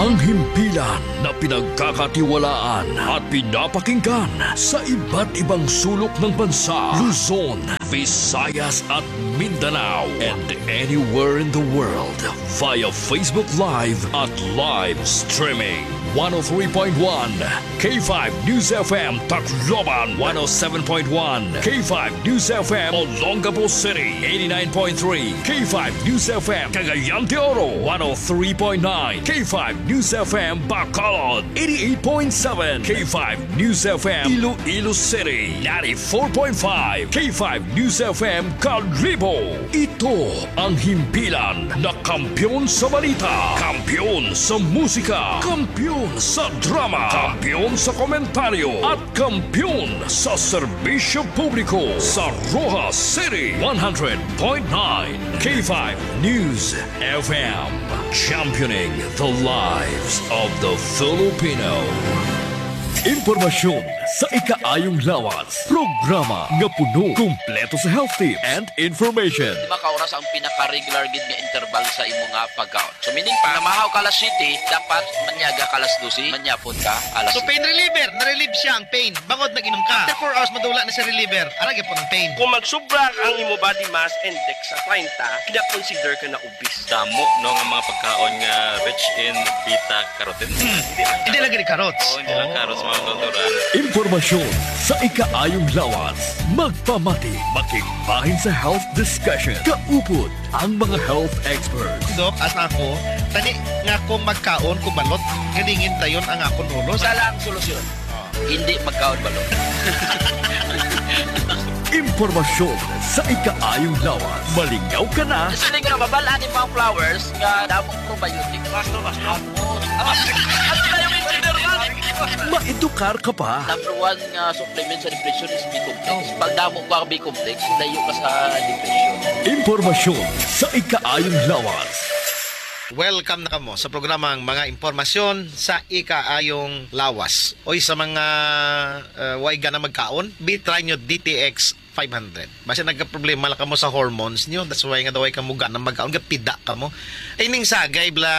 Ang himpilan na pinagkakatiwalaan at pinapakinggan sa iba't ibang sulok ng bansa, Luzon, Visayas at Mindanao, and anywhere in the world via Facebook Live at live streaming. 103.1 K5 News FM Tacloban, 107.1 K5 News FM Olongapo City, 89.3 K5 News FM Cagayan de Oro, 103.9 K5 News FM Bacolod, 88.7 K5 News FM Iloilo City, 94.5 K5 News FM Calibo. Ito ang himpilan na kampiyon sa balita, kampiyon sa musika, kampiyon sa drama, kampiyon sa komentaryo at kampiyon sa serbisyo publiko sa Rojas City. 100.9 K5 News FM, championing the lives of the Filipino. Impormasyon sa ikaayong lawas. Programa nga puno, kumpleto sa health tips and information. Di ba kauras ang pinaka-regular gid nga interval sa imo nga pagkaon? So meaning pa, namahaw ka alas 7, dapat manyaga ka alas 12, manyapon ka alas 7. So pain reliever, na-relieve siya ang pain. Bangod nag-inom ka. After 4 hours, madula na sa reliever. Aragay po ng pain. Kung magsubra ang imo body mass index sa 30, kina-consider ka na obese. Damo no nga mga pagkaon nga rich in beta carotene. Hindi lagi ni carrots. Hindi lang carrots mga doktoran. Impormasyon sa ikaayong lawas. Magpamati, makikbahin sa health discussion. Kaupod ang mga health experts. Dok, as ako, tani nga kung magkaon kung balot, ganingin tayon ang akong ulo. Sa lang solusyon. Hindi magkaon balot. Impormasyon sa ikaayong lawas. Malingaw ka na. Kasi nga babalaan ni mga flowers nga damong probiotic. Basta. Ano na yung engineer man? Maedukar ka pa. Number 1 nga supplement sa depression is B-complex. Pag damo ka B-complex, layo ka sa depression. Impormasyon sa ikaayong lawas. Welcome na kamo sa programang mga impormasyon sa ikaayong lawas. Oy sa mga way na magkaon, try nyo DTX 500. Basta nagka-problema lang kamo sa hormones nyo, that's why nga daw ay kamo gana magkaon, pida kamo. Ay ning sagay bla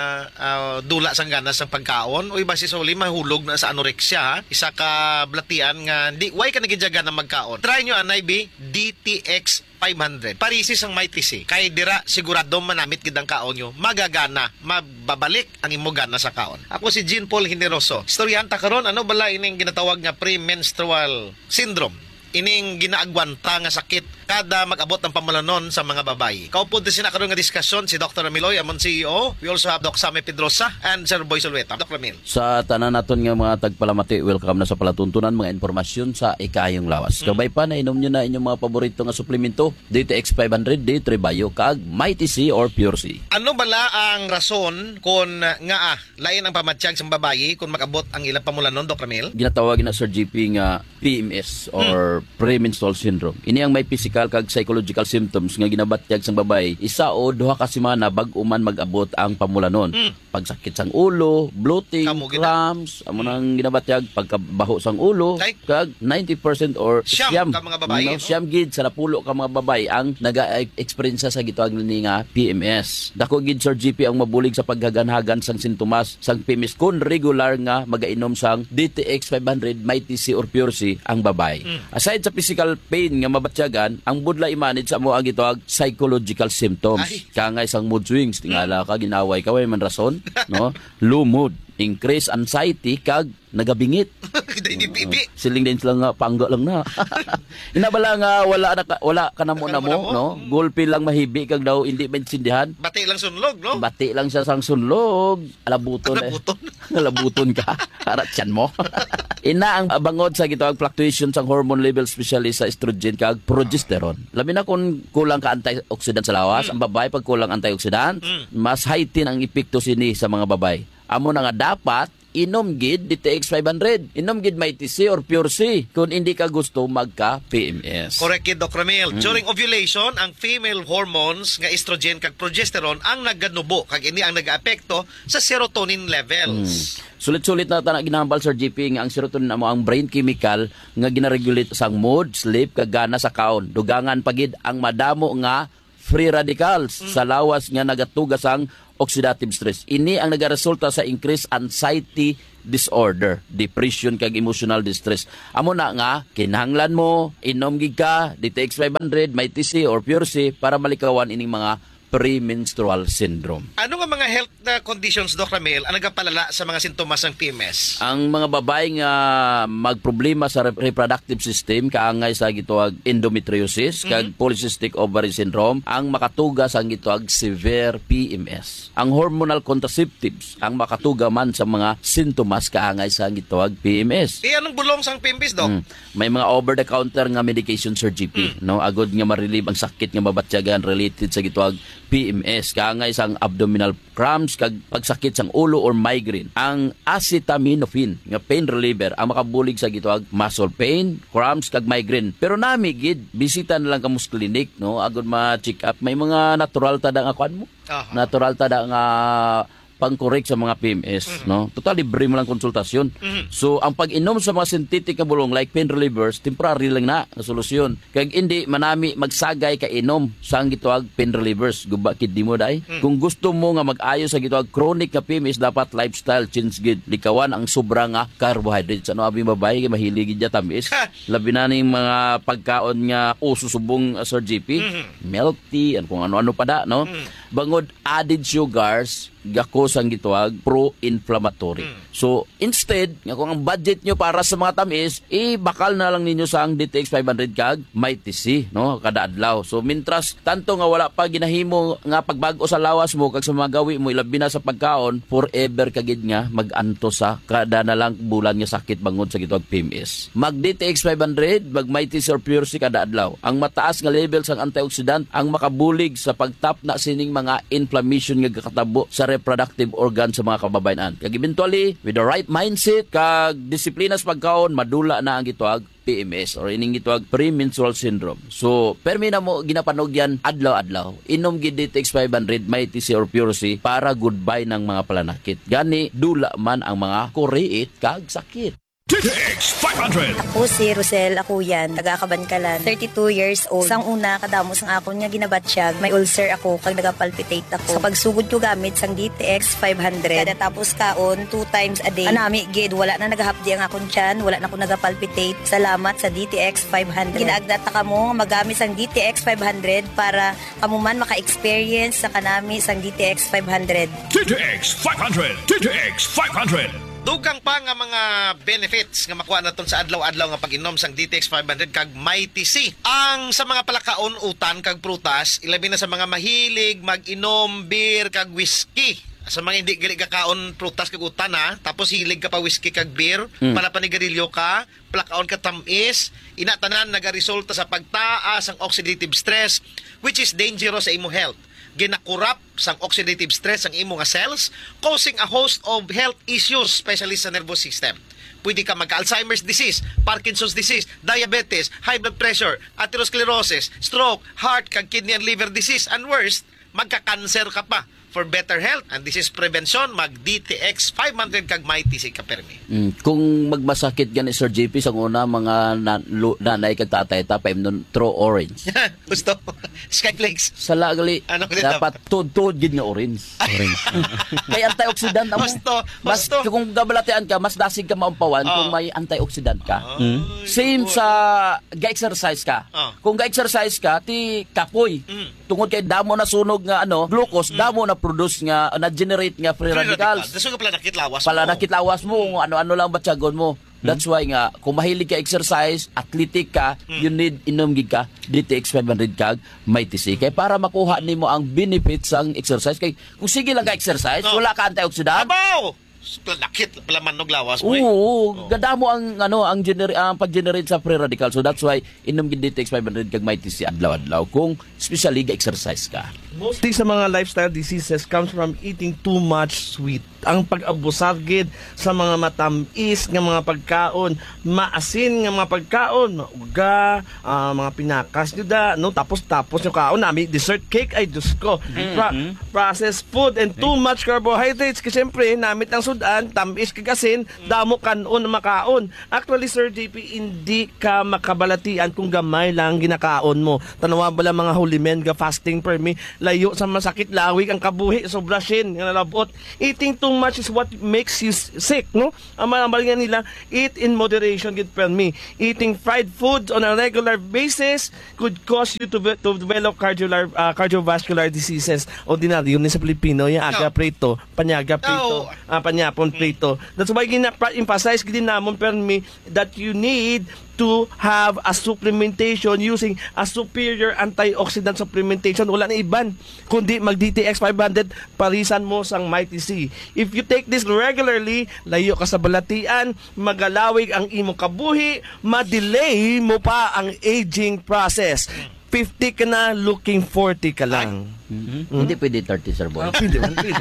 dula sang ganas sang pagkaon, oy basi suli mahulog na sa anorexia ha. Isa ka blatian nga di way ka nagidyaga na magkaon. Try nyo anay bi DTX 500. Parisis ang may tisi. Kay dira sigurado manamit gid ang kaon nyo. Magagana, mababalik ang imo gana sa kaon. Ako si Jean Paul Generoso. Storyanta karon ano bala ining ginatawag nga premenstrual syndrome. Ining ginaagwanta nga sakit kada mag-abot ng pamulanon sa mga babae. Kaupo din sinakaroon nga diskusyon si Dr. Amiloy, amon CEO. We also have Doc Sammy Pedrosa and Sir Boy Solweta. Dr. Amil. Sa tanan naton nga mga tagpalamati, welcome na sa palatuntunan mga informasyon sa ikaayong lawas. Kabay pa na inom nyo na inyong mga paborito nga suplemento, DTX 500, D3 Bio, kag Mighty C or Pure C. Ano bala ang rason kung nga lain ang pamatsyag sa babae kung mag-abot ang ilang pamulanon, Dr. Amil? Ginatawag na Sir GP nga PMS or premenstrual syndrome. Ini ang may physical kag psychological symptoms nga ginabatyag sang babae. Isa o duha ka semana bag-o man mag-abot ang pamulanon. Pagsakit sang ulo, bloating, cramps, amo nang ginabatyag pagkabaho sang ulo, kag 90% or siyam ka mga babae. Siyam gid sa napulo ka mga babae ang naga-experience sa gitawag ni nga PMS. Dako gid Sir GP ang mabulig sa paghaganhagan sang sintomas sang PMS kun regular nga magainom sang DTX 500, Mighty C or Pure C ang babae. Aside sa physical pain nga mabatyagan, ang budla i-manage sa mo ang gitawag psychological symptoms. Kangay sang mood swings, tingala ka ginaway ka way man rason, no? Low mood, increase anxiety kag nagabingit. Siling din sila nga pangga lang na. Inabala nga wala ka na mo no? Gulpi lang mahibi kag daw hindi maintindihan. Bati lang sunlog, no? Bati lang siya sang sunlog. Alabuton. Alabuton ka. Harat yan mo. Ina ang bangod sa gitawag fluctuation sang hormone level especially sa estrogen kag progesterone. Labi na kung kulang ka antioxidant sa lawas, ang babae pag kulang antioxidant, mas heighten ang epekto sini sa mga babae. Amo na nga dapat inom gid DTX 500. Inom gid Mighty C or Pure C kung hindi ka gusto magka-PMS. Correct kid, Dr. Ramil. During ovulation, ang female hormones nga estrogen kag progesterone ang naganubo kag ini ang nag-aapekto sa serotonin levels. Sulit-sulit na tanak ginahambal Sir GP nga ang serotonin amo ang brain chemical nga ginaregulate sang mood, sleep kag gana sa kaon. Dugangan pagid ang madamo nga free radicals sa lawas nga nagatugas ang oxidative stress. Ini ang nagaresulta sa increased anxiety disorder, depression kag emotional distress. Amo na nga kinahanglan mo inom gid ka DTX 500, may TC or Pure C para malikawan ining mga premenstrual syndrome. Ano nga mga health conditions, Dr. Ramil, ang nagapalala sa mga sintomas ng PMS? Ang mga babae nga magproblema sa reproductive system kaangay sa gituag endometriosis kag polycystic ovary syndrome ang makatuga sa gituag severe PMS. Ang hormonal contraceptives ang makatuga man sa mga sintomas kaangay sa gituag PMS. Anong bulong sang PMS, Doc? May mga over-the-counter nga medication, Sir GP, no? Agod nga ma-relieve ang sakit nga mabatyagan related sa gituag PMS, kaangay sang abdominal cramps kag pagsakit sang ulo or migraine. Ang acetaminophen nga pain reliever ang makabulig sa gituag muscle pain, cramps kag migraine. Pero nami gid bisita na lang kamo sa clinic, no? Agod ma-check up. May mga natural tada nga kuan mo. Natural tada nga pang-correct sa mga PMS, no? Total libre mo lang konsultasyon. So ang pag-inom sa mga synthetic nga bulong like pain relievers, temporary lang na solusyon. Kag hindi manami magsagay ka inom sa ang gituag pain relievers. Guba kid di mo dai. Kung gusto mo nga mag-ayo sa gituag chronic nga PMS, dapat lifestyle change gid. Likawan ang sobra nga carbohydrates. Ano abi babae kay mahilig gid tamis. Labi na ning mga pagkaon nga ususubong Sir GP, milk tea, and kung ano-ano pa da, no? Bangod added sugars, gako sang gituag pro-inflammatory. So, instead, nga kung ang budget nyo para sa mga tamis, bakal na lang ninyo sa ang DTX 500 kag may TC, no? Kada adlaw. So, mintras, tanto nga wala pa ginahimo nga pagbago sa lawas mo, kag sa mga gawi mo, ilabi na sa pagkaon, forever kagid nga mag-anto sa kada na lang bulan nga sakit bangod sa gituag PMS. Mag DTX 500, mag may TC or Pure C kada adlaw. Ang mataas nga level sang antioxidant ang makabulig sa pagtap na sining mga inflammation nga kakatabo sa reproductive organ sa mga kababayan. Kag eventually, with the right mindset, kag disiplina sa pagkaon, madula na ang gituag PMS or ining gituag premenstrual syndrome. So, permi na mo ginapanog yan adlaw-adlaw. Inom gid DTX 500, may TC or Pure C para goodbye ng mga palanakit. Gani, dula man ang mga kuriit kag sakit. DTX 500. Ako si Rosel Akuyan, taga-Kabankalan, 32 years old. Sang una, kadamos ang akon nga ginabatsyag, may ulcer ako, kag nagapalpitate ako. Sa pagsugod ko gamit sang DTX 500, kada tapos kaon, 2 times a day. Anami, gid, wala na nagahapdi ang akon tiyan, wala na ako nagapalpitate. Salamat sa DTX 500. Ginaagdata ka mo, magamit sang DTX 500 para kamuman maka-experience sa kanami sang DTX 500. DTX 500. DTX 500. Dugang pa nga mga benefits nga makuha naton sa adlaw-adlaw nga pag-inom sang DTX 500 kag may TC. Ang sa mga palakaon, utan kag prutas, ilabi na sa mga mahilig mag-inom beer kag whiskey. Sa mga hindi gali kakaon prutas kag utan ha, tapos hilig ka pa whiskey kag beer, panapanigarilyo ka, palakaon ka tamis, inatanan nagaresulta sa pagtaas ang oxidative stress which is dangerous sa imo health. Ginakurap sang oxidative stress ang imo nga cells, causing a host of health issues, especially sa nervous system. Pwede ka magka-Alzheimer's disease, Parkinson's disease, diabetes, high blood pressure, atherosclerosis, stroke, heart, kag kidney and liver disease, and worst, magka-cancer ka pa. For better health and disease prevention, mag DTX 500 kag may TC ka permi. Kung magmasakit gani Sir JP sa una mga nanay kag tatay tapay nun throw orange. Gusto Skyflakes. Sa lagali Ano dapat tuod gid nga orange. Kay antioxidant amo. Mas Gusto. kung gabalatian ka mas dasig ka maumpawan kung may antioxidant ka. Same sa ga-exercise ka. Kung ga-exercise ka ti kapoy. Tungod kay damo na sunog nga glucose, damo na produce nga na-generate nga free radicals. Daso nga pala nakitlawas mo. Pala nakitlawas mo, ano-ano lang batyagon mo. That's why nga, kung mahilig ka exercise, athletic ka, you need inom gid ka, DTX 500 kag, may TC. Kaya para makuha nimo ang benefits ng exercise. Kaya kung sige lang ka exercise, wala ka antioxidant. Abaw! Nakit, pala manog lawas mo. Oo, ganda mo ang pag-generate sa free radical. So that's why inom gid DTX 500 kag may TC adlaw-adlaw kung especially ga exercise ka. Mostly sa mga lifestyle diseases comes from eating too much sweet. Ang pag-abusar gid sa mga matamis nga mga pagkaon, maasin nga mga pagkaon, uga, mga pinakas nyo da, no? Tapos yung kaon nami, dessert cake, ay Diyos ko. Processed food and too much carbohydrates, kasi siyempre, namit ang sudan, tamis kagasin, damo kanon na makaon. Actually, Sir JP, hindi ka makabalatian kung gamay lang ginakaon mo. Tanawa bala mga hulimen ga fasting per me, layo sa masakit, lawig ang kabuhi, sobra sin, nga nalabot. Eating too much is what makes you sick, no? Ang mga nila, eat in moderation, gid per me. Eating fried foods on a regular basis could cause you to develop cardiovascular diseases. Ordinaryo yun sa Pilipino, yung aga prito, panyaga prito, panyapon prito. That's why gina-emphasize din namon per me that you need to have a supplementation using a superior antioxidant supplementation. Wala na iban kundi mag DTX 500 parisan mo sang Mighty C. If you take this regularly, layo ka sa balatian, magalawig ang imong kabuhi, ma-delay mo pa ang aging process. 50 ka na, looking 40 ka lang. Hindi pwede 30, Sir Boy. Pwede.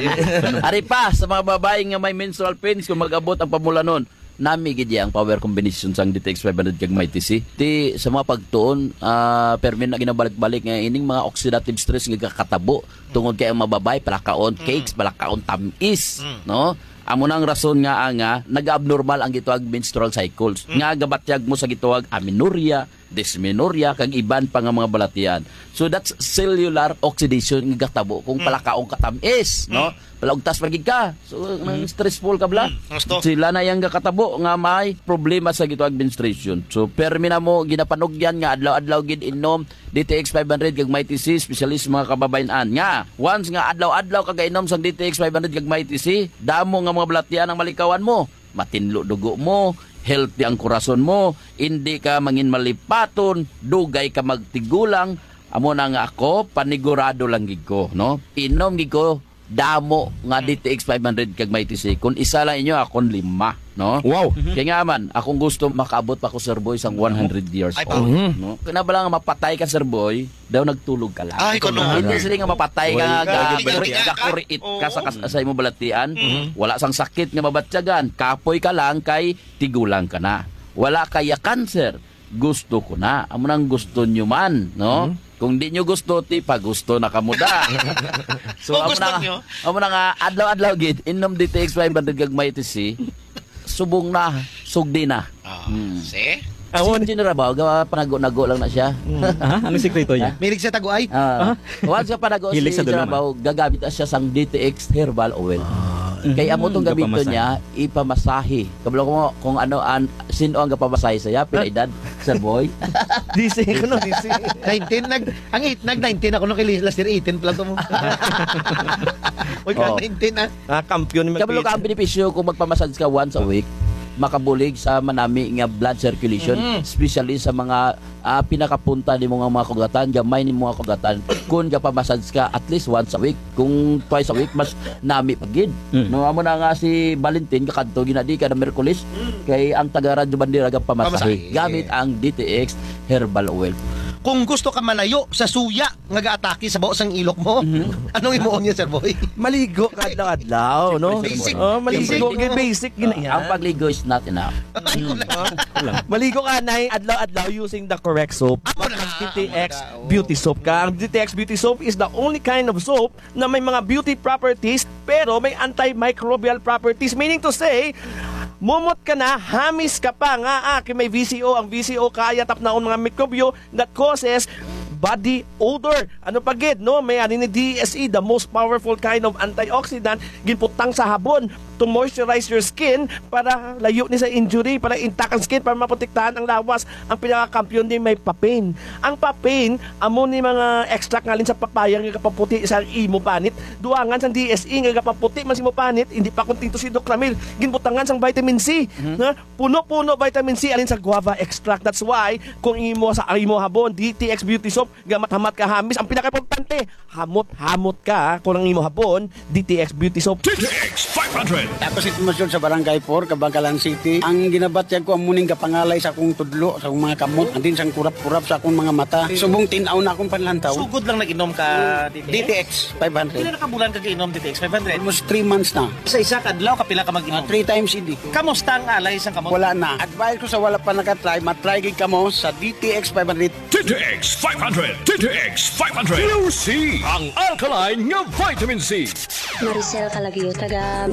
Ari pa, sa mga babae nga may menstrual pains, kung mag-abot ang pamulanon, nami gid ang power combination sang DTX 500 kag Mighty C. Ti sa mga pagtuon, permin na ginabalik-balik nga ining mga oxidative stress nga kakatabo tungod kay ang mababay palakaon cakes, palakaon tamis, no? Amo nang rason nga nag-abnormal ang gituag menstrual cycles. Nga gabatyag mo sa gituag amenorrhea, dysmenorrhea kag iban pa nga mga balatian. So that's cellular oxidation nga gatabo kung palakaong katamis, no? Palagtas pagig ka. So nang stressful ka bla. Sila na yang gatabo nga may problema sa gituag menstruation. So permi na mo ginapanugyan nga adlaw-adlaw gid inom DTX 500 kag Mighty C, specialist mga kababayan nga. Once nga adlaw-adlaw kag inom sang DTX 500 kag Mighty C, damo nga mga balatian ang malikawan mo. Matinlo dugo mo, healthy ang kurason mo, hindi ka mangin malipaton, dugay ka magtigulang. Amo na nga ako, panigurado lang gid ko, no? Inom gid ko damo nga DTX 500 kag Mighty C. Kung isa lang inyo, akong 5, no? Wow. Kaya nga man, akong gusto makaabot pa ko, Sir Boy, sang 100 years old. No? Kaya na ba lang mapatay ka, Sir Boy, daw nagtulog ka lang. Ay, kuno. Hindi sila nga mapatay ka, Wala. gakuriit ka sa imong balatian. Wala sang sakit nga mabatyagan. Kapoy ka lang kay tigulang ka na. Wala kaya cancer. Gusto ko na. Amo nang gusto nyo man, no? Kung di nyo gusto, pa gusto na kamuda. So, Kung gusto nyo. amo na nga, adlaw-adlaw gid, inom DTX 500 kag Mighty C, subong na, sugdi na. See? Si Rabaw, gawa panago-nago lang na siya. Ano sikreto niya? Milig sa taguay. Once ka panago si Hilig sa dulana. Rabaw, gagamit na siya sang DTX herbal oil. Kaya amo tong gamiton Gapamasahe. niya, ipamasahe. Kabalo ko kung ano, sino ang gapamasahe saya, pila edad, Sir Boy. DC ko no, DC. 19 nag-19 ako nung kay last year 18 pala to mo. Uy, Oh. 19 ah. Kampiyon ni Kabalo ka ang benepisyo kung magpamassage ka once a week, makabulig sa manami nga blood circulation, especially sa mga pinakapunta ni mga kugatan, gamay ni mga kugatan. Kung gapamassage ka at least once a week, kung twice a week mas nami pagid. No amo na nga si Valentin kakadto ginadi ka na Miyerkules kay ang taga Radyo Bandera gapamasahe gamit ang DTX herbal oil. Kung gusto ka malayo sa suya nga gaatake sa baos ang ilok mo, anong imuon niya, Sir Boy? Maligo ka adlaw-adlaw, no? Basic. Maligo, basic gina Ang pagligo is not enough. Maligo ka na adlaw-adlaw using the correct soap. DTX Beauty Soap ka. Ang DTX Beauty Soap is the only kind of soap na may mga beauty properties pero may antimicrobial properties. Meaning to say, mumot ka na, hamis ka pa nga may VCO. Ang VCO kaya tapnaon mga mikrobyo that causes body odor. Ano pa gid, no? May ani ni DSE, the most powerful kind of antioxidant, ginputang sa habon to moisturize your skin para layo ni sa injury, para intact ang skin, para maprotektahan ang lawas. Ang pinaka-kampiyon din may papain. Ang papain, amo ni mga extract ngalin sa papaya nga kapaputi sa imo panit. Duangan sang DSE nga kapaputi man si mo panit, hindi pa kuntinto si Doc Ramil. Ginputangan sang vitamin C. Na puno-puno vitamin C alin sa guava extract. That's why kung imo sa imo habon, DTX Beauty Soap, gamat-hamat ka hamis, ang pinaka-importante, hamot-hamot ka kung ang imo habon, DTX Beauty Soap. DTX 500. Ako si Tumasyon sa Barangay 4, Kabangkalan City. Ang ginabatyag ko ang muning kapangalay sa akong tudlo, sa akong mga kamot, andin sang kurap-kurap sa akong mga mata. Subong tinaw na akong panlantaw. Sugod lang nag-inom ka DTX 500. Pila na ka bulan ka inom DTX 500? Almost 3 months na. Sa isa kadlaw kapila ka mag-inom. 3 times hindi. Kamusta ang alay sang kamot? Wala na. Advice ko sa wala pa nakatry, matry gid kamo sa DTX 500. DTX 500. DTX 500. Pure C. Ang alkaline nga vitamin C. Maricel Calagio, taga Iloilo.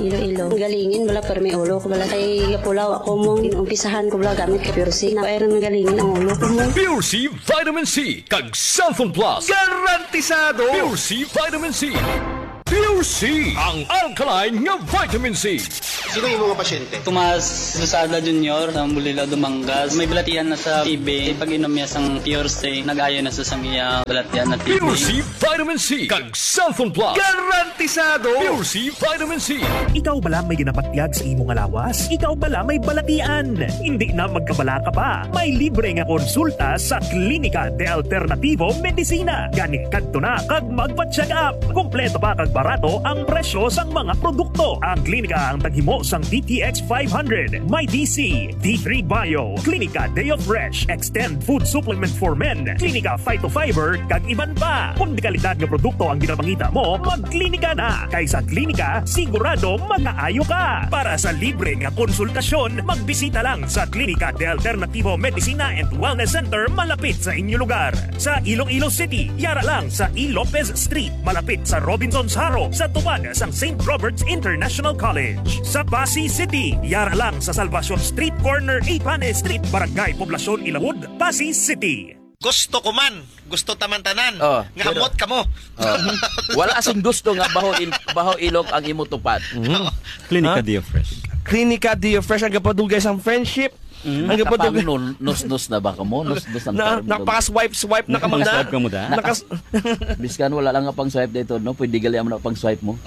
galingin bala pero may ulo ko bala kay pulaw ako mo inumpisahan ko bala gamit ka Pure C na mayroon ng galingin ang ulo ko mo. Pure C Vitamin C kag Cellphone Plus. Garantisado! Pure C Vitamin C. Pure C, ang alkaline nga vitamin C. Sino yung mga pasyente? Tomas Lusada Jr. sa Bulila Dumangas. May balatian na sa TB. Pag inom niya sang Pure C, nag-ayo na sa sangya balatian na TB. Pure C Vitamin C kag Cellphone Plus. Garantisado! Pure C Vitamin C. Ikaw bala may ginapatyag sa imong alawas? Ikaw bala may balatian? Hindi na magkabala ka pa. May libre nga konsulta sa Klinika de Alternativo Medicina. Gani kadto na kag magpa-check up. Kompleto pa kag barato ang presyo sang mga produkto. Ang klinika ang taghimo sang DTX 500, My DC, D3 Bio, Klinika Deo Fresh, Extend Food Supplement for Men, Klinika Phytofiber, kag iban pa. Kung di kalidad nga produkto ang ginapangita mo, magklinika na. Kaysa klinika, sigurado makaayo ka. Para sa libre nga konsultasyon, magbisita lang sa Klinika de Alternativo Medicina and Wellness Center malapit sa inyo lugar. Sa Iloilo City, yara lang sa E. Lopez Street, malapit sa Robinson's Haro, sa tupad sang St. Robert's International College. Sa Pasay City, yara lang sa Salvacion Street Corner, Ipane Street, Barangay Poblacion, Ilawod, Pasay City. Gusto ko man, gusto taman-tanan. pero- Ngamot ka mo. Wala asing gusto nga baho ilog ang imo tupad. Klinika Ha? Dio Fresh. Klinika Dio Fresh ang kapadugay sang friendship. Ang Kapag kapadugay. nos na ba ka mo? Nos ang term. Nakapaka-swipe na ka mo da. Swipe ka mo da. Biskan wala lang nga pang swipe dito, no? Pwede gali mo na pang swipe mo.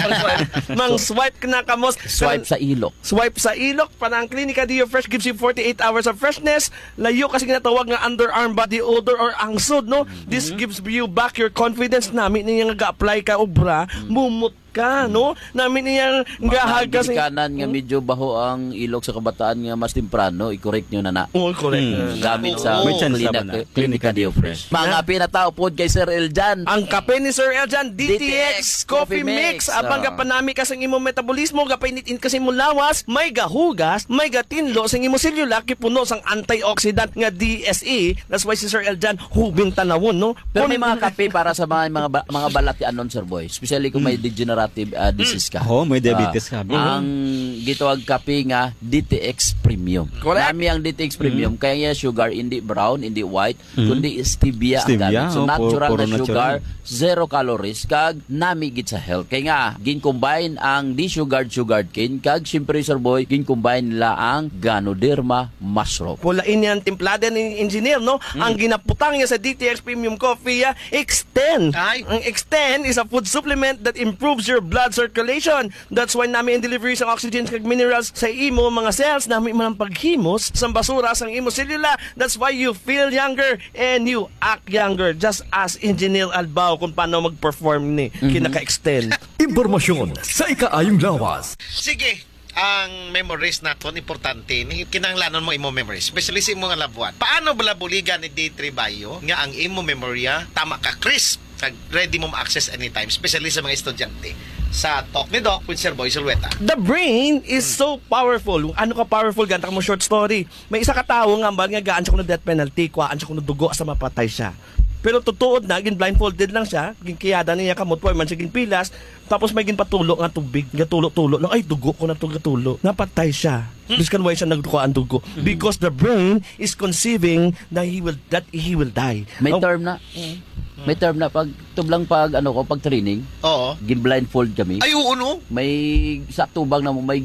Mang swipe ka na ka mo. Swipe sa ilok. Swipe sa ilok. Parang Klinika Dio Fresh gives you 48 hours of freshness. Layo kasi ginatawag nga underarm body odor or angsod, no? This gives you back your confidence. Namin niya nga ga-apply ka obra, mumut ka, no? Namin niya gahag kasi. Kanan nga medyo baho ang ilok sa kabataan nga mas temprano, i-correct nyo na na. Oh, correct. Gamit sa May chance na ba na? Klinika Dio Fresh. Mga pinatao po kay Sir Eljan. Ang kape ni Sir Eljan, DTX Coffee Mix. Abang gapanami ka sa imong metabolismo, gapainitin kasi mo lawas, may gahugas, may gatinlo sa imong selula, kipuno sang antioxidant nga DSE. That's why si Sir Eljan hubing tanawon, no? Pero may mga kape para sa mga balatian nun, Sir Boy. Especially kung may degenerative disease ka. Oh, may diabetes ka. Ang gitawag kape nga DTX Premium. Correct. Nami ang DTX Premium kaya sugar hindi brown, hindi white, kundi stevia ang Stevia, gamit. So oh, natural puro na sugar, natural. zero calories kag nami gid sa health. Kaya nga gin-combine ang sugared cane kag syempre Sir Boy gin-combine nila ang Ganoderma mushroom. Pulain niya ang timplada ni engineer, no? Ang ginaputang niya sa DTX Premium Coffee, Extend. Ay. Ang Extend is a food supplement that improves your blood circulation. That's why namin delivery sa oxygen kag minerals sa imo mga cells, namin man ang paghimos sa basura sa imo selula. That's why you feel younger and you act younger. Just as Engineer Albao kung paano mag-perform ni kinaka-extend. Impormasyon sa ikaayong lawas. Sige, ang memories naton importante ni kinahanglanon mo imo memories, especially sa imo nga labuan. Paano bala buligan ni D3 Bio nga ang imo memorya tama ka crisp kag ready mo ma-access anytime, especially sa mga estudyante. Sa Talk ni Doc with Sir Boy Silveta. The brain is so powerful. Ano ka powerful? Ganta ka mo short story. May isa ka tao nga ambag nga gaan siya kung death penalty, kuhaan siya kung dugo sa mapatay siya. Pero tutuod na, gin blindfolded lang siya, gin kiyada niya kamot po, man siya gin pilas, tapos may gin patulo nga tubig, gatulo-tulo lang, ay dugo ko na to gatulo. Napatay siya. Biskan why siya nagduko ang dugo. Because the brain is conceiving that he will die. May term na. May term na pag tublang pag pag training, Oo. gin blindfold kami. Ay, oo, no? May sa tubang na mo may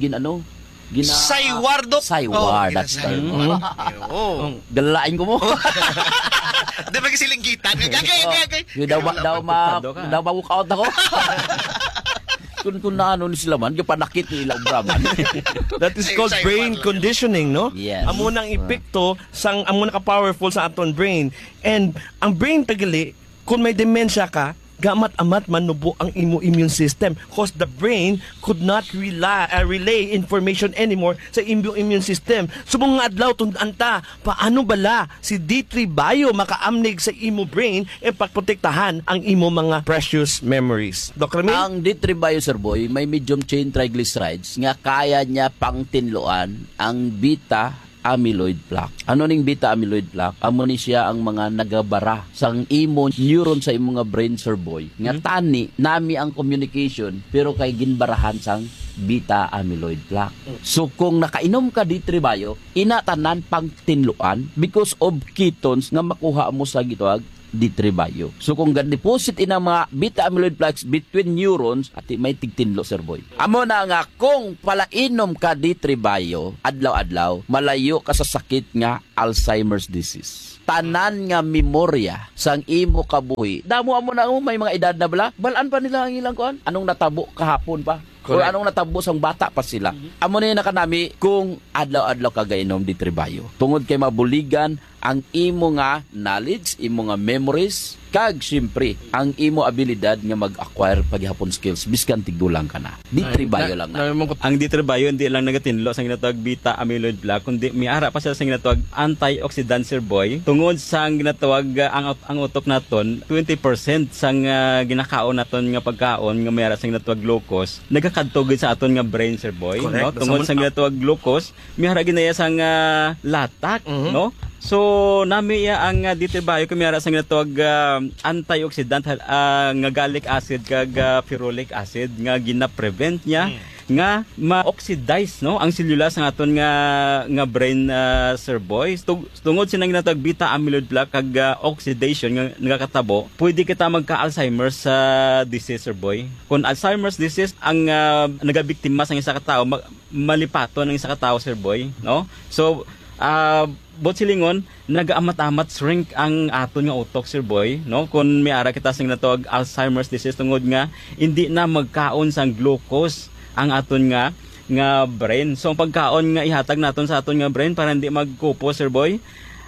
Saywar, Doc. Saywar, Oh, that's the term. Oo. Galain ko mo. Di ba kasilinggitan? Gagay. Yun daw ma-workout ako. Kung na ni sila man, yung panakit ni ilang Brahman. That is called brain conditioning, no? Yes. Amo nang epekto sang amo na ka-powerful sa aton brain. And ang brain tagali, kung may dementia ka, gamat-amat manubo ang imo immune system because the brain could not relay information anymore sa imo immune system. So mga adlaw tund-anta, paano bala si D3 Bio makaamnig sa imo brain e pagprotektahan ang imo mga precious memories. Dr. Ramil? Ang D3 Bio, Sir Boy, may medium chain triglycerides nga kaya niya pang tinloan ang beta amyloid plaque. Ano ning beta amyloid plaque? Amo ni siya ang mga nagabara sang imo neuron sa imo nga brain, Sir Boy. Nga tani nami ang communication pero kay ginbarahan sang beta amyloid plaque. So kung nakainom ka D3 Bio, inatanan pang tinluan because of ketones nga makuha mo sa gitawag D3 Bio. So kung gan-deposit ina mga beta amyloid plaques between neurons at may tigtinlo, Sir Boy. Amo na nga kung palainom ka D3 Bio adlaw-adlaw, malayo ka sa sakit nga Alzheimer's disease. Tanan nga memorya sang imo kabuhi. Damo amo na may mga edad na bala, balaan pa nila ang ilang kuan. Anong natabo kahapon pa? O anong natabo sang bata pa sila. Amo na yung nakanami kung adlaw-adlaw ka gainom D3 Bio. Tungod kay mabuligan ang imo nga knowledge, imo nga memories, kag siyempre ang imo abilidad nga mag-acquire paghihapon skills biskan tigdulang ka na. D3 Bio lang na. Ang D3 Bio hindi lang nagatinlo sa ginatawag beta amyloid plaque kundi miara pa siya sa ginatawag antioxidant, Sir Boy. Tungod sa ginatawag ang utok naton 20% sang ginakaon naton nga pagkaon nga miara sa ginatawag glucose nagakadtog sa aton nga brain, Sir Boy, no? Tungod sa ginatawag glucose miara ginaya sang latak, no? So nami ang D3 Bio kumiyara sa ginatawag antioxidant nga gallic acid kag ferulic acid nga gina-prevent niya nga ma-oxidize, no, ang selula sa aton nga brain, Sir Boy. Tungod sa ginatawag beta amyloid plaque kag oxidation nga nagakatabo, pwede kita magka-Alzheimer's disease, Sir Boy. Kung Alzheimer's disease ang nagabiktima sa isa ka tawo, malipaton ng isa ka tawo, Sir Boy, no? So bot silingon nagaamat-amat shrink ang aton nga utok, Sir Boy, no? Kung may ara kita sing natawag Alzheimer's disease tungod nga hindi na magkaon sang glucose ang aton nga brain. So ang pagkaon nga ihatag naton sa aton nga brain para hindi magkupo, Sir Boy,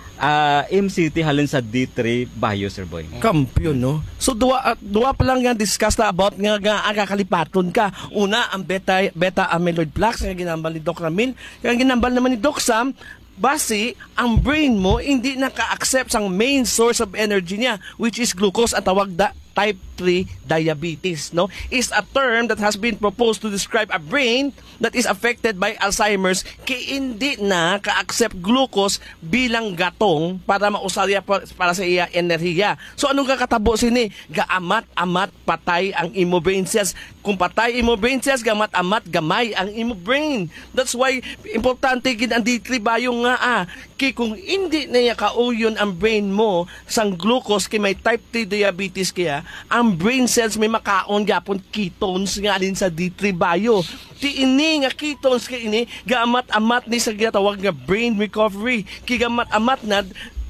MCT halin sa D3 Bio, Sir Boy. Kampiyon, no? So duwa pa lang nga discuss na about nga kakalipaton ka. Una, ang beta amyloid plaques nga ginambal ni Doc Ramil, nga ginambal naman ni Doc Sam. Base, ang brain mo hindi naka-accept ang main source of energy niya, which is glucose at tawag type 3 diabetes, no? Is a term that has been proposed to describe a brain that is affected by Alzheimer's kay hindi na ka-accept glucose bilang gatong para mausarya para sa iya enerhiya. So anong kakatabo sini? Gaamat-amat patay ang imo brain cells. Kung patay imo brain cells, gamat-amat gamay ang imo brain. That's why importante gid ang D3 Bio nga kay kung hindi na kauyon ang brain mo sang glucose kay may type 3 diabetes kaya ang brain cells may makaon gapon ketones nga alin sa D3 Bio. Ti ini nga ketones kay ini gamat-amat ni sa ginatawag nga brain recovery. Kay gamat-amat na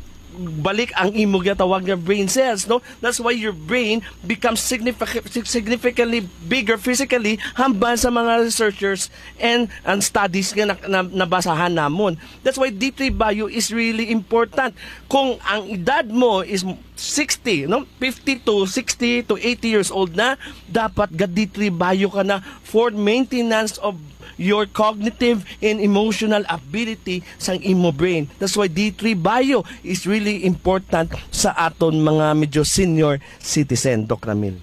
balik ang imo ginatawag nga brain cells, no? That's why your brain becomes significantly bigger physically hambal sa mga researchers and studies nga nabasahan namon. That's why D3 Bio is really important. Kung ang edad mo is 60, no? 50 to 60 to 80 years old na, dapat ga D3 Bio ka na for maintenance of your cognitive and emotional ability sang imo brain. That's why D3 Bio is really important sa aton mga medyo senior citizen, Doc Ramil.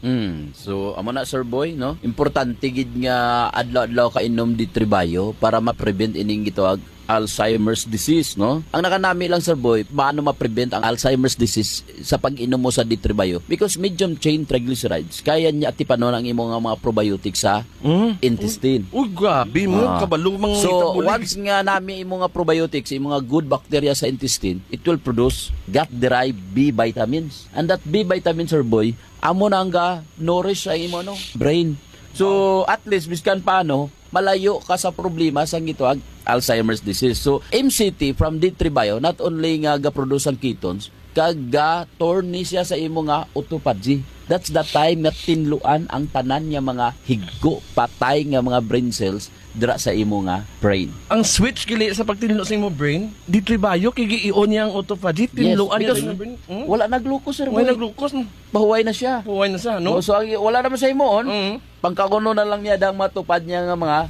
So amo na, Sir Boy, no? Importante gid nga adlaw-adlaw ka inom D3 Bio para ma-prevent ining gitawag Alzheimer's disease, no? Ang nakanami lang, Sir Boy, paano ma-prevent ang Alzheimer's disease sa pag-inom mo sa D3 Bio? Because medium chain triglycerides, kaya niya atipanon ang imong mga probiotics sa intestine. Uy, grabe mo, kabalo mga so, once nga nami imong mga probiotics, imong mga good bacteria sa intestine, it will produce gut-derived B vitamins. And that B vitamins, Sir Boy, amo na nga nourish sa imo brain. So, at least, biskan paano, malayo ka sa problema sa gitawag Alzheimer's disease. So, MCT from D3 Bio, not only nga ga-produce ang ketones, kaga-torni siya sa imo nga autophagy. That's the time na tinluan ang tanan nga mga higgo, patay nga mga brain cells dira sa imo nga brain. Ang switch kili sa pagtinlo sa imo brain, D3 Bio kay giion yang autophagy, tinluan niya sa brain. Wala na glucose, Sir. Wala na glucose. Bahuway na siya. Bahuway na siya, no? So, wala naman sa imo pangkakuno na lang niya dang matupad niya nga mga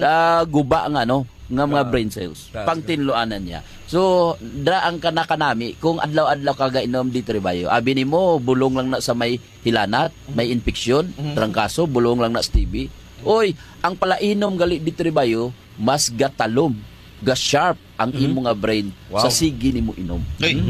guba nga nga mga brain cells. Pangtinluanan niya. So, dra ang kanakanami, kung adlaw-adlaw ka gainom D3 Bio, abi nimo bulong lang na sa may hilanat, may infeksyon, trangkaso, bulong lang na sa TB. Oy, ang palainom gali D3 Bio, mas gatalom ga-sharp ang imo nga brain sa sige nimo inom.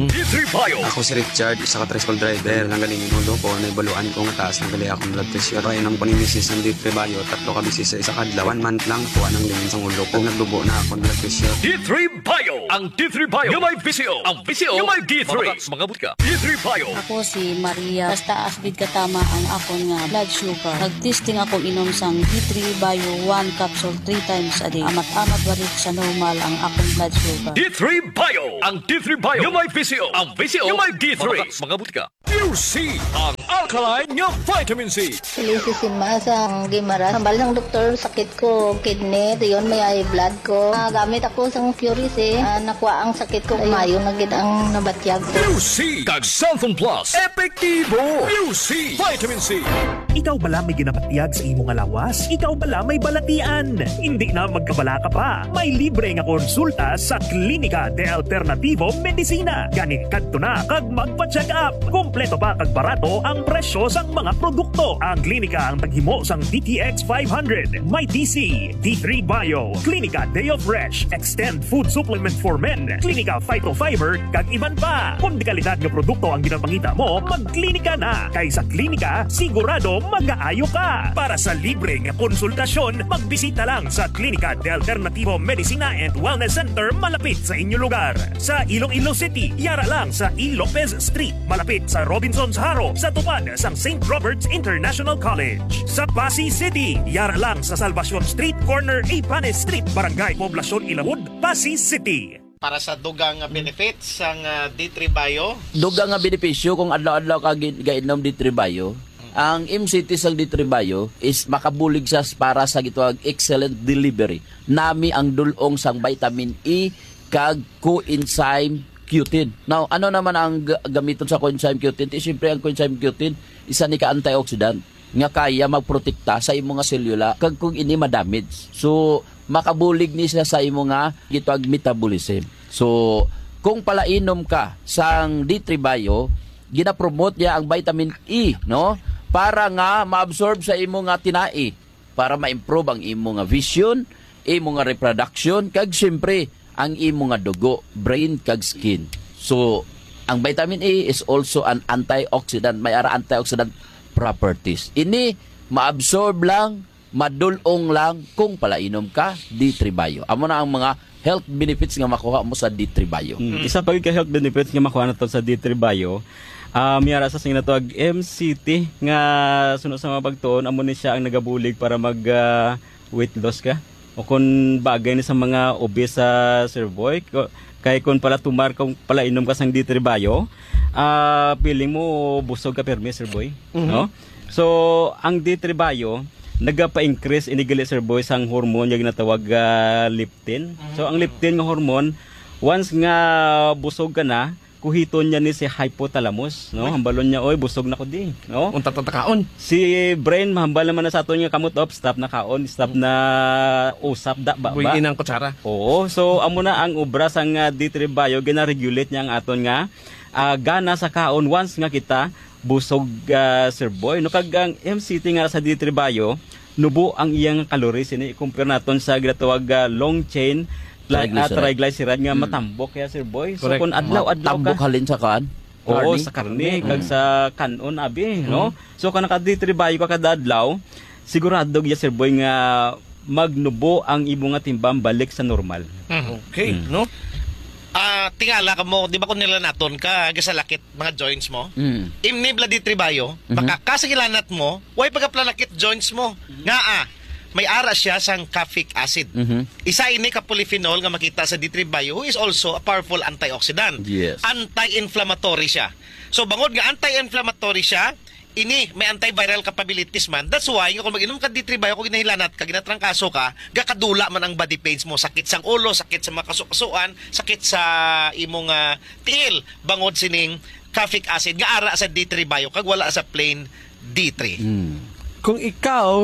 D3 Bio. Ako si Richard, isa ka tricycle driver. Nanggaling inulo ko, naibaluan ko nga taas ng gali akong blood pressure. Kaya nang panimisis ng D3 Bio, 3 ka bisis sa isa kadlaw. 1 month lang, kuha ng lingin sa ulo ko. Nagdubo na ako ng blood pressure. D3 Bio. Ang D3 Bio. Yung may VCO. Ang VCO. Yung may D3. Mga butka. D3 Bio. Ako si Maria. Basta asbid katama ang akon nga blood sugar. Nagtesting ako inom sang D3 Bio 1 capsule 3 times a day. Amat-amat barit sa normal ang akong blood sugar. D3 Bio. Ang D3 Bio. Yung may VCO. Ang VCO. Yung may D3. Mga butka. Pure C. Ang alkaline nga vitamin C. Silisi si Masang Gimara. Nambal ng doktor, sakit ko, kidney. Yun, may eye blood ko. Gamit ako sa Pure C. Nakuha ang sakit ko. Mayo na gid ang nabatyag ko. Pure C. Kag Santhon Plus. Epektibo. Pure C. Vitamin C. Ikaw bala may ginapatyag sa imong alawas? Ikaw bala may balatian? Hindi na magkabala ka pa. May libre nga konsulta sa Klinika de Alternativo Medicina. Gani kadto na kag magpa-check up. Kompleto pa kag barato ang presyo sang mga produkto. Ang klinika ang taghimo sang DTX 500, may DC, D3 Bio, Klinika Day of Fresh, Extend Food Supplement for Men, Klinika Phytofiber, kag iban pa. Kung di kalidad nga produkto ang ginapangita mo, magklinika na. Kay sa klinika, sigurado mag-aayo ka. Para sa libre nga konsultasyon, magbisita lang sa Klinika de Alternativo Medicina and Wellness Center malapit sa inyo lugar. Sa Iloilo City, yara lang sa E. Lopez Street, malapit sa Robinson's Haro, sa tupad sang St. Robert's International College. Sa Pasig City, yara lang sa Salvacion Street, corner Ipanes Street, Barangay Poblacion Ilawod, Pasig City. Para sa dugang benefits sang D3 Bio. Dugang nga benepisyo kung adlaw-adlaw ka gainom D3 Bio. Ang MCT sang D3 Bio is makabulig sa para sa gitawag excellent delivery. Nami ang dulong sang vitamin E kag coenzyme Q10. Now, ano naman ang gamiton sa coenzyme Q10? Siyempre, ang coenzyme Q10, isa ni ka-antioxidant nga kaya magprotekta sa imong nga selula kag kung ini madamage. So, makabulig ni siya sa imong nga gitawag metabolism. So, kung palainom ka sang D3 Bio, gina-promote niya ang vitamin E, no? Para nga ma-absorb sa imong nga tinai, para ma-improve ang imong nga vision, imong nga reproduction, kag siyempre, ang imong nga dugo, brain kag skin. So, ang vitamin E is also an antioxidant, may ara antioxidant properties. Ini maabsorb lang, madulong lang kung palainom ka D3 Bio. Amo na ang mga health benefits nga makuha mo sa D3 Bio. Isa pa yung health benefits nga makuha na to sa D3 Bio. Miyara sa sing natawag MCT nga sunod sa mga pagtuon, amo ni siya ang nagabulig para mag weight loss ka. O kung bagay ni sa mga obese sa Sir Boy, kay kung pala tumar kung pala inom ka sang D3 Bio, feeling mo busog ka permi Sir Boy, no? So ang D3 Bio nagapa-increase inigali Sir Boy sang hormone nga ginatawag leptin. So ang leptin nga hormone once nga busog ka na, kuhiton niya ni si hypothalamus, no? Hambalon niya, oy, busog na ko di, no? Unta kaon. Si brain mahambal naman na sa aton nga kamot op, stop na kaon, stop na usap da ba. Buyin ang kutsara. Oo, so amo na ang obra sang D3 Bio, gina-regulate niya ang aton nga gana sa kaon once nga kita busog Sir Boy. No kag ang MCT nga sa D3 Bio, nubo ang iyang calories ini i-compare naton sa ginatawag long chain triglyceride nga matambok kaya Sir Boy. So kung adlaw-adlaw ka tambok halin sa kan? Oo, sa karne kag sa kanon abi, no? So kana ka D3 Bio ka kada adlaw, sigurado ya Sir Boy nga magnubo ang imo nga timbang balik sa normal. Okay, no? Tingala ka mo, di ba kung nilanaton ka, gasalakit mga joints mo? Imnibla D3 Bio, baka kasagilanat mo, way pagaplanakit joints mo. Nga may ara siya sang caffeic acid. Isa ini ka polyphenol nga makita sa D3 Bio, who is also a powerful antioxidant. Yes. Anti-inflammatory siya. So bangod nga anti-inflammatory siya, ini may antiviral capabilities man. That's why kung mag-inom ka D3 Bio, kung ginahilanat ka, ginatrangkaso ka, gakadula man ang body pains mo, sakit sang ulo, sakit sa makasukasuan, sakit sa imong tiil, bangod sining caffeic acid nga ara sa D3 Bio kag wala sa plain D3. Kung ikaw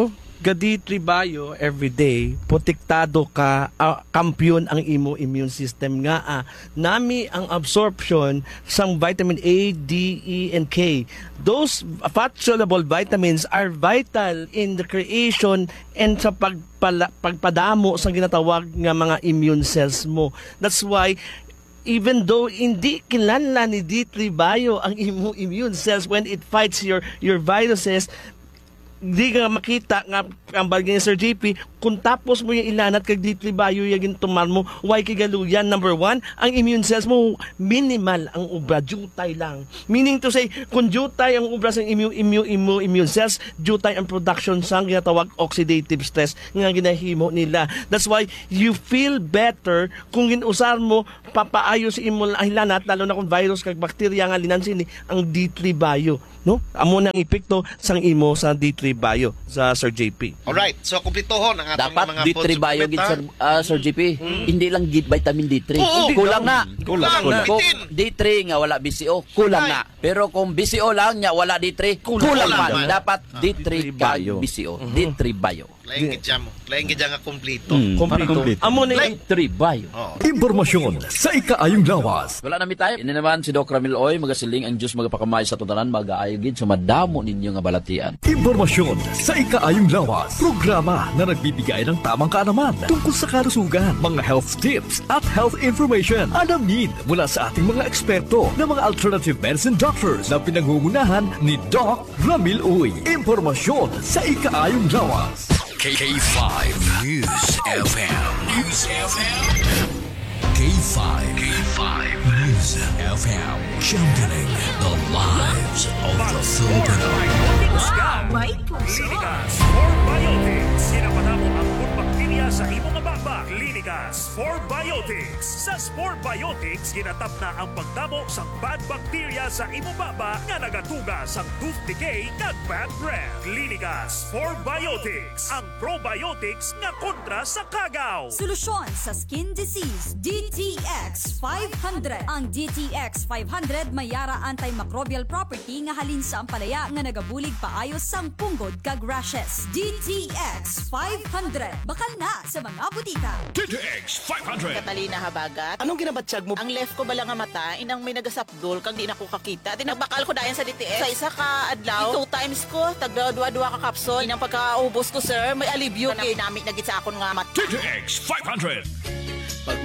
ka D3 Bio everyday, protektado ka, kampiyon ang imo immune system nga. Nami ang absorption sang vitamin A, D, E, and K. Those fat-soluble vitamins are vital in the creation and sa pagpadamo sa ginatawag nga mga immune cells mo. That's why even though hindi kinala ni D3 Bio ang immune cells when it fights your viruses, di ka makita nga ang bagay ni Sir JP kung tapos mo yung ilanat kag D3 Bio yung tumal mo, why kigaluyan? Number 1, ang immune cells mo minimal ang ubra, jutay lang. Meaning to say, kung jutay ang ubra sa immune cells, jutay ang production sang ginatawag oxidative stress nga ginahimo nila. That's why you feel better kung ginusar mo papaayo sa imo ang ilanat, lalo na kung virus kag bakterya nga linansin ang D3 Bio, no? Amo nang epekto sang imo sa D3 Bio sa Sir JP. Alright, so kumplituhon ang atong Dapat mga D3 food Bio gid supplement, Sir JP. Hindi lang gid vitamin D3. Oo, Kulang na. Kulang. Kung D3 nga wala BCO, kulang na. Pero kung BCO lang nya wala D3, kulang man. Dapat D3 Bio BCO. D3 Bio. Laing gidya mo. Laing gidya nga kumplito. Kompleto. Amo na D3 Bio. Impormasyon sa ikaayong lawas. Wala na mi tayo. Ini naman si Doc Ramil Oy, magasiling ang Diyos magapakamay sa tutanan, mag-aayogid sa madamo ninyo nga balatian. Impormasyon sa ikaayong lawas. Programa na nagbibigay ng tamang kaalaman tungkol sa kalusugan, mga health tips at health information. Alamin mula sa ating mga eksperto na mga alternative medicine doctors na pinangungunahan ni Doc Ramil Oy. Impormasyon sa ikaayong lawas. K5 News FM. News FM. K5 News FM. Championing the lives of the Filipinos. Klinikas for Biotics. Sinapata mo ang good bacteria sa imong baba. Klinikas for Biotics. Sa Spore Biotics, ginatap na ang pagdamo sa bad bacteria sa imong baba nga nagatuga sa tooth decay kag bad breath. Klinikas for Biotics. Ang probiotics nga kontra sa kagaw. Solusyon sa skin disease, DTX 500. Ang DTX 500 may yara antimicrobial property nga halin sa ampalaya nga nagabulig paayos sang punggod kag rashes. DTX 500. Bakal na sa mga butika. DTX 500. Catalina Habagat. Anong ginabatsyag mo? Ang left ko bala nga mata, inang may nagasapdol kang di na ko kakita. Tinagbakal ko dayan sa DTX. Sa isa ka adlaw, 2 times ko, tagdua-dua ka kapsol. Inang pagkaubos ko, sir, may alibyo. Kanami nagit sa akon nga mata. DTX 500.